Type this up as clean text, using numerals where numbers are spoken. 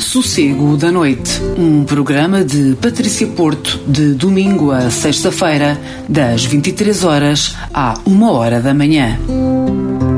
Sossego da Noite, um programa de Patrícia Porto, de domingo a sexta-feira, das 23 horas à 1 hora da manhã.